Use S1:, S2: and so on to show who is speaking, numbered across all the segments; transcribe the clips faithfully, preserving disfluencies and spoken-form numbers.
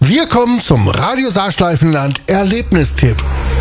S1: Wir kommen zum Radio Saarschleifenland Erlebnistipp.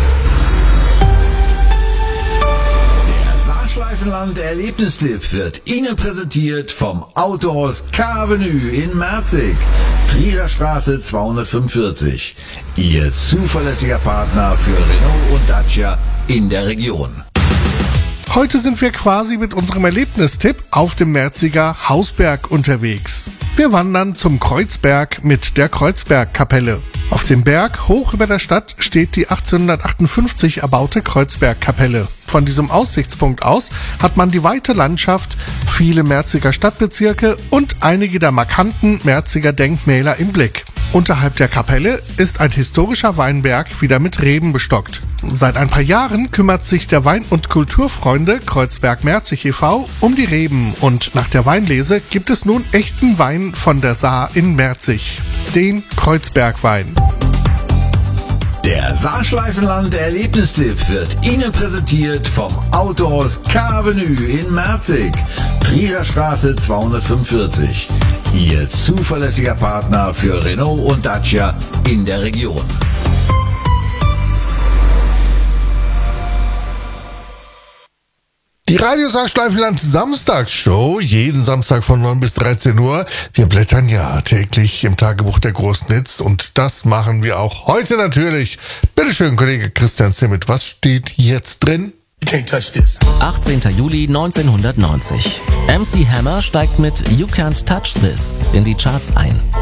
S2: Der Saarschleifenland Erlebnistipp wird Ihnen präsentiert vom Autohaus K-Avenue in Merzig. Trierer Straße zweihundertfünfundvierzig. Ihr zuverlässiger Partner für Renault und Dacia in der Region.
S1: Heute sind wir quasi mit unserem Erlebnistipp auf dem Merziger Hausberg unterwegs. Wir wandern zum Kreuzberg mit der Kreuzbergkapelle. Auf dem Berg hoch über der Stadt steht die achtzehnhundertachtundfünfzig erbaute Kreuzbergkapelle. Von diesem Aussichtspunkt aus hat man die weite Landschaft, viele Merziger Stadtbezirke und einige der markanten Merziger Denkmäler im Blick. Unterhalb der Kapelle ist ein historischer Weinberg wieder mit Reben bestockt. Seit ein paar Jahren kümmert sich der Wein- und Kulturfreunde Kreuzberg-Merzig e V um die Reben und nach der Weinlese gibt es nun echten Wein von der Saar in Merzig, den Kreuzbergwein.
S2: Der Saarschleifenland Erlebnistipp wird Ihnen präsentiert vom Autohaus K-Avenue in Merzig. Trierer Straße zweihundertfünfundvierzig. Ihr zuverlässiger Partner für Renault und Dacia in der Region.
S1: Die Radio Saarschleifenland Samstagsshow, jeden Samstag von neun bis dreizehn Uhr. Wir blättern ja täglich im Tagebuch der großen Hits und das machen wir auch heute natürlich. Bitteschön, Kollege Christian Zimmet, was steht jetzt drin?
S3: achtzehnter Juli neunzehnhundertneunzig. M C Hammer steigt mit You Can't Touch This in die Charts ein.